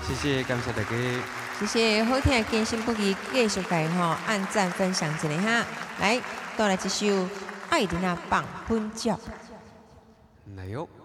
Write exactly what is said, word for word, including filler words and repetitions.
谢谢，感谢大家。 谢谢，好听的健身不离，继续给吼按赞分享一下哈。来，倒来一首《爱的那棒分脚》。 来哟。